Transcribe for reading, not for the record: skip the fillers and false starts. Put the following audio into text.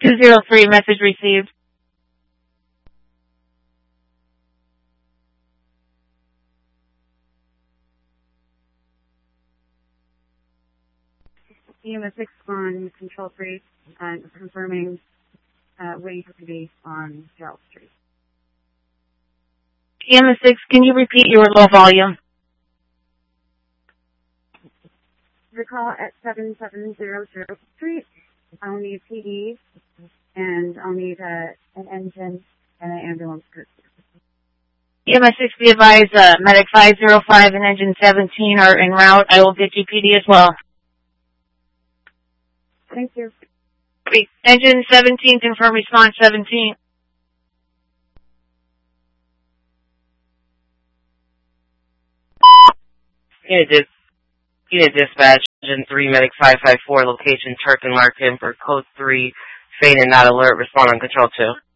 203, message received. EMS 6 on Control 3, confirming waiting for police on Gerald Street. EMS 6, can you repeat your low volume? The call at 7700 Street. I'll need PD, and I'll need an engine and an ambulance group. EMS 6, be advised, Medic 505 and Engine 17 are en route. I will get you PD as well. Thank you. Engine 17, confirm response 17. Unit dispatch, Engine 3, Medic 554, location Turk and Larkin for code 3, faint and not alert, respond on control 2.